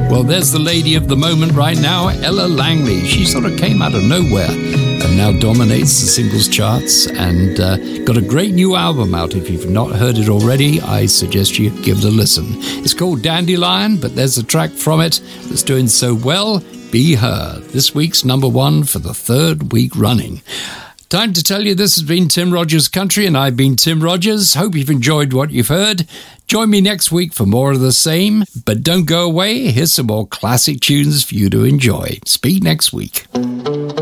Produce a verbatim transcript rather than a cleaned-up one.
Well, there's the lady of the moment right now, Ella Langley. She sort of came out of nowhere and now dominates the singles charts and uh, got a great new album out. If you've not heard it already, I suggest you give it a listen. It's called Dandelion, but there's a track from it that's doing so well, Be Her, this week's number one for the third week running. Time to tell you this has been Tim Rogers Country, and I've been Tim Rogers. Hope you've enjoyed what you've heard. Join me next week for more of the same, but don't go away. Here's some more classic tunes for you to enjoy. Speak next week.